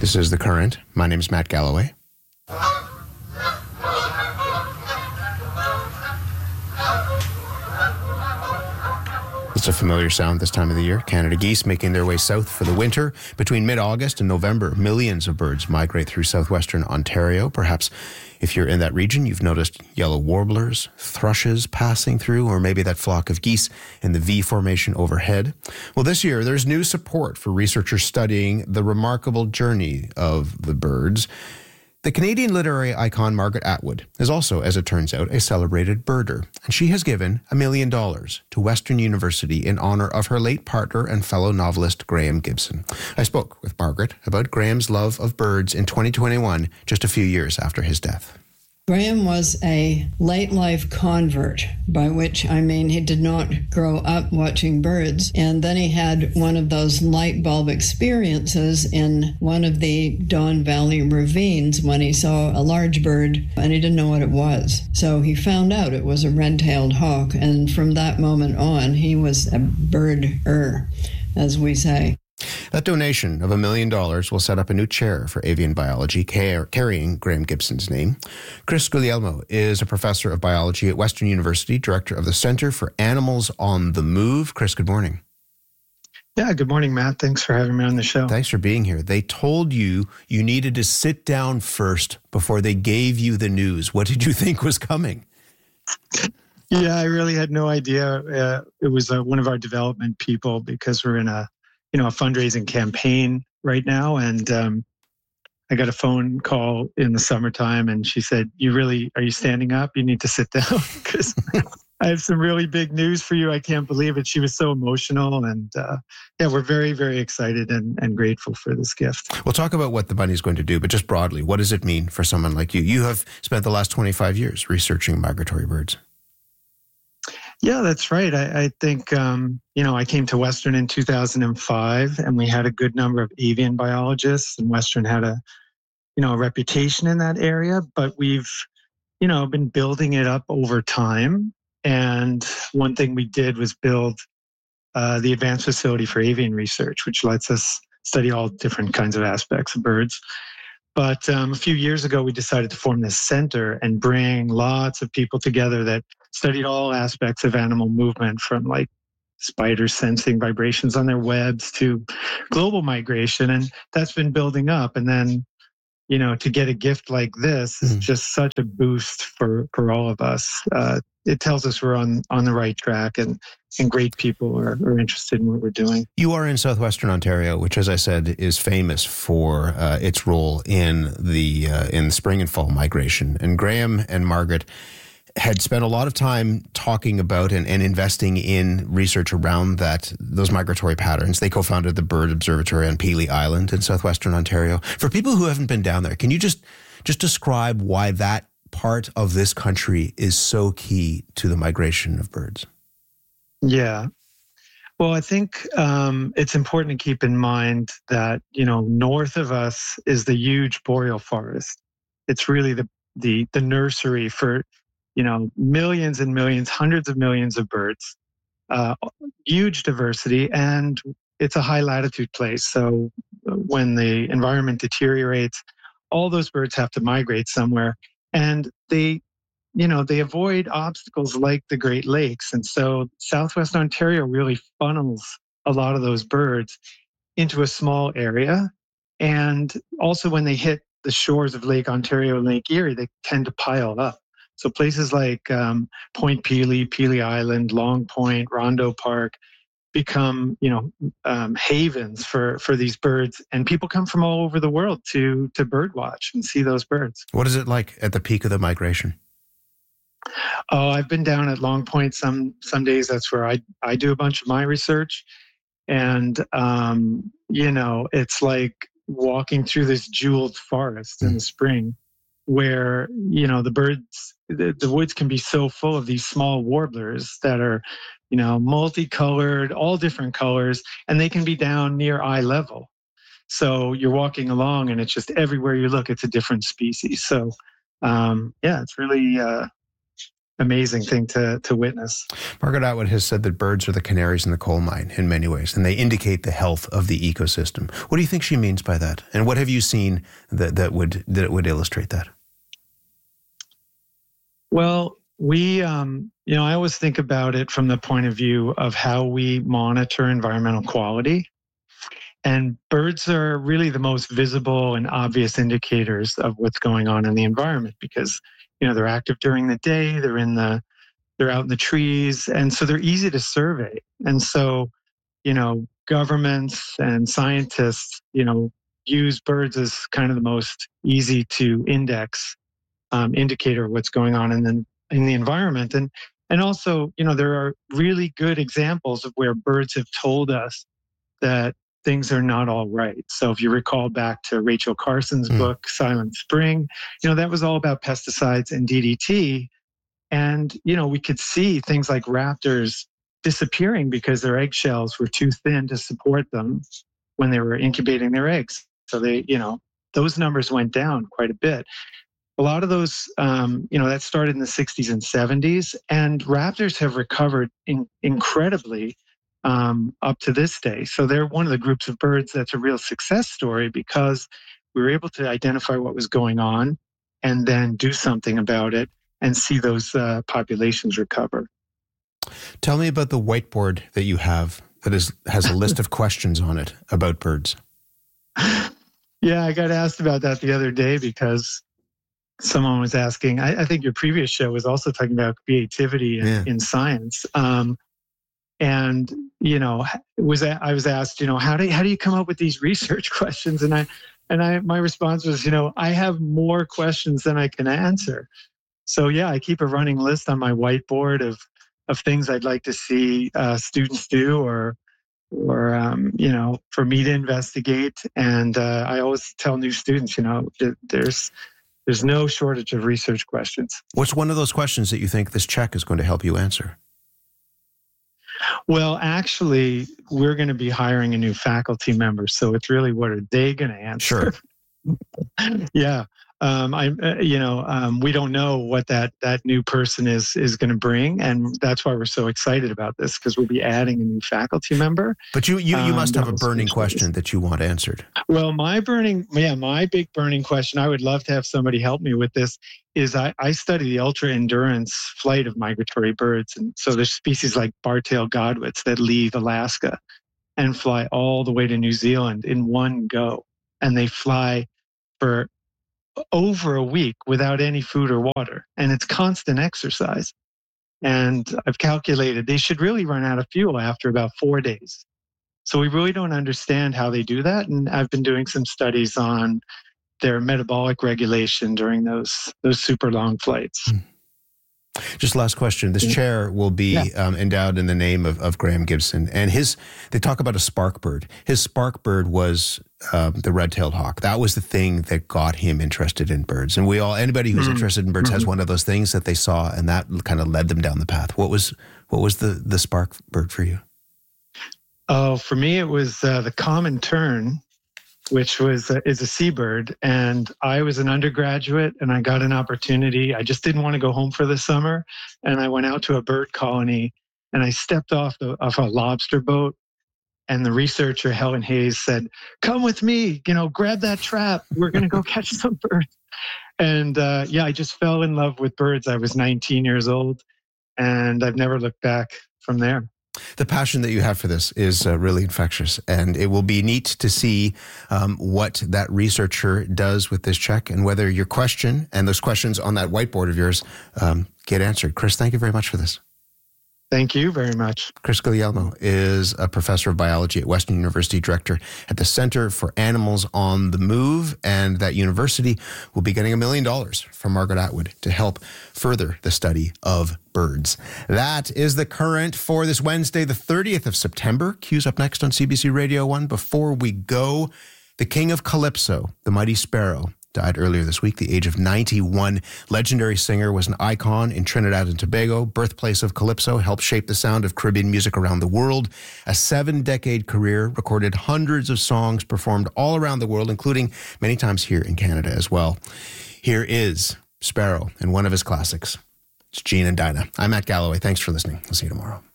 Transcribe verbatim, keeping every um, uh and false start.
This is The Current. My name is Matt Galloway. It's a familiar sound this time of the year. Canada geese making their way south for the winter. Between mid-August and November, millions of birds migrate through southwestern Ontario. Perhaps if you're in that region, you've noticed yellow warblers, thrushes passing through, or maybe that flock of geese in the V formation overhead. Well, this year, there's new support for researchers studying the remarkable journey of the birds. The Canadian literary icon Margaret Atwood is also, as it turns out, a celebrated birder, and she has given a million dollars to Western University in honor of her late partner and fellow novelist Graham Gibson. I spoke with Margaret about Graham's love of birds in twenty twenty-one, just a few years after his death. Graham was a late life convert, by which I mean he did not grow up watching birds. And then he had one of those light bulb experiences in one of the Don Valley ravines when he saw a large bird and he didn't know what it was. So he found out it was a red-tailed hawk. And from that moment on, he was a birder, as we say. That donation of a million dollars will set up a new chair for avian biology car- carrying Graham Gibson's name. Chris Guglielmo is a professor of biology at Western University, director of the Center for Animals on the Move. Chris, good morning. Yeah, good morning, Matt. Thanks for having me on the show. Thanks for being here. They told you you needed to sit down first before they gave you the news. What did you think was coming? Yeah, I really had no idea. Uh, it was uh, one of our development people because we're in a you know, a fundraising campaign right now. And um, I got a phone call in the summertime and she said, you really, are you standing up? You need to sit down because I have some really big news for you. I can't believe it. She was so emotional. And uh, yeah, we're very, very excited and, and grateful for this gift. We'll talk about what the money is going to do, but just broadly, what does it mean for someone like you? You have spent the last twenty-five years researching migratory birds. Yeah, that's right. I, I think, um, you know, I came to Western in two thousand five and we had a good number of avian biologists, and Western had a, you know, a reputation in that area, but we've, you know, been building it up over time. And one thing we did was build uh, the Advanced Facility for Avian Research, which lets us study all different kinds of aspects of birds. But um, a few years ago, we decided to form this center and bring lots of people together that studied all aspects of animal movement, from like spiders sensing vibrations on their webs to global migration. And that's been building up. And then, you know, to get a gift like this is mm. just such a boost for, for all of us. Uh, it tells us we're on, on the right track, and, and great people are, are interested in what we're doing. You are in southwestern Ontario, which, as I said, is famous for uh, its role in the uh, in the spring and fall migration. And Graham and Margaret had spent a lot of time talking about and, and investing in research around that those migratory patterns. They co-founded the Bird Observatory on Pelee Island in southwestern Ontario. For people who haven't been down there, can you just just describe why that part of this country is so key to the migration of birds? Yeah. Well, I think um, it's important to keep in mind that, you know, north of us is the huge boreal forest. It's really the the, the nursery for, you know, millions and millions, hundreds of millions of birds, uh, huge diversity, and it's a high latitude place. So when the environment deteriorates, all those birds have to migrate somewhere, and they, you know, they avoid obstacles like the Great Lakes. And so Southwest Ontario really funnels a lot of those birds into a small area. And also when they hit the shores of Lake Ontario and Lake Erie, they tend to pile up. So places like um, Point Pelee, Pelee Island, Long Point, Rondo Park become, you know, um, havens for, for these birds. And people come from all over the world to to bird watch and see those birds. What is it like at the peak of the migration? Oh, I've been down at Long Point some some days. That's where I, I do a bunch of my research. And, um, you know, it's like walking through this jeweled forest in the spring, where, you know, the birds, the, the woods can be so full of these small warblers that are, you know, multicolored, all different colors, and they can be down near eye level. So you're walking along and it's just everywhere you look, it's a different species. So, um, yeah, it's really, uh, amazing thing to to witness. Margaret Atwood has said that birds are the canaries in the coal mine in many ways, and they indicate the health of the ecosystem. What do you think she means by that? And what have you seen that, that would that would illustrate that? Well, we, um, you know, I always think about it from the point of view of how we monitor environmental quality. And birds are really the most visible and obvious indicators of what's going on in the environment because, you know, they're active during the day, they're in the, they're out in the trees, and so they're easy to survey. And so, you know, governments and scientists, you know, use birds as kind of the most easy to index um, indicator of what's going on in the in the environment. And and also, you know, there are really good examples of where birds have told us that things are not all right. So if you recall back to Rachel Carson's mm. book, Silent Spring, you know, that was all about pesticides and D D T. And, you know, we could see things like raptors disappearing because their eggshells were too thin to support them when they were incubating their eggs. So they, you know, those numbers went down quite a bit. A lot of those, um, you know, that started in the sixties and seventies, and raptors have recovered in, incredibly Um, up to this day. So they're one of the groups of birds that's a real success story because we were able to identify what was going on and then do something about it and see those uh, populations recover. Tell me about the whiteboard that you have that is has a list of questions on it about birds. Yeah, I got asked about that the other day because someone was asking, I, I think your previous show was also talking about creativity in, yeah. in science. Um, And, you know, was I was asked, you know, how do you, how do you come up with these research questions? And I, and I, my response was, you know, I have more questions than I can answer. So yeah, I keep a running list on my whiteboard of, of things I'd like to see uh, students do or, or, um, you know, for me to investigate. And uh, I always tell new students, you know, that there's, there's no shortage of research questions. What's one of those questions that you think this check is going to help you answer? Well, actually, we're going to be hiring a new faculty member. So it's really, what are they going to answer? Sure. yeah. Um, I, uh, you know, um, we don't know what that that new person is is going to bring, and that's why we're so excited about this because we'll be adding a new faculty member. But you you, you must um, have a burning question that you want answered. Well, my burning, yeah, my big burning question. I would love to have somebody help me with this. Is I, I study the ultra endurance flight of migratory birds, and so there's species like bar-tailed godwits that leave Alaska and fly all the way to New Zealand in one go, and they fly for over a week without any food or water, and it's constant exercise. And I've calculated they should really run out of fuel after about four days. So we really don't understand how they do that, and I've been doing some studies on their metabolic regulation during those those super long flights. Just last question. This chair will be yeah. um, endowed in the name of, of Graham Gibson. And his, they talk about a spark bird. His spark bird was um, the red-tailed hawk. That was the thing that got him interested in birds. And we all, anybody who's mm-hmm. interested in birds mm-hmm. has one of those things that they saw, and that kind of led them down the path. What was what was the, the spark bird for you? Oh, for me, it was uh, the common tern, which was uh, is a seabird. And I was an undergraduate and I got an opportunity. I just didn't want to go home for the summer. And I went out to a bird colony and I stepped off, the, off a lobster boat. And the researcher, Helen Hayes, said, come with me, you know, grab that trap. We're going to go catch some birds. And uh, yeah, I just fell in love with birds. I was nineteen years old and I've never looked back from there. The passion that you have for this is uh, really infectious, and it will be neat to see um, what that researcher does with this check and whether your question and those questions on that whiteboard of yours um, get answered. Chris, thank you very much for this. Thank you very much. Chris Guglielmo is a professor of biology at Western University, director at the Center for Animals on the Move, and that university will be getting a million dollars from Margaret Atwood to help further the study of birds. That is the current for this Wednesday, the thirtieth of September. Cue's up next on C B C Radio one. Before we go, the king of Calypso, the mighty sparrow, died earlier this week, the age of ninety-one. Legendary singer, was an icon in Trinidad and Tobago, birthplace of Calypso, helped shape the sound of Caribbean music around the world. A seven-decade career, recorded hundreds of songs, performed all around the world, including many times here in Canada as well. Here is Sparrow and one of his classics, It's Gene and Dinah. I'm Matt Galloway. Thanks for listening. We'll see you tomorrow.